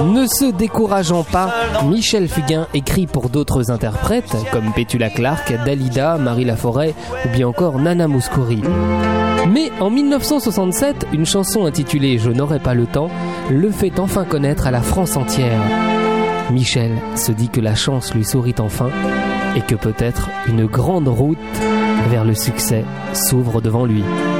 Ne se décourageant pas, Michel Fugain écrit pour d'autres interprètes comme Petula Clark, Dalida, Marie Laforêt ou bien encore Nana Mouskouri. Mais en 1967, une chanson intitulée « Je n'aurai pas le temps » le fait enfin connaître à la France entière. Michel se dit que la chance lui sourit enfin et que peut-être une grande route vers le succès s'ouvre devant lui.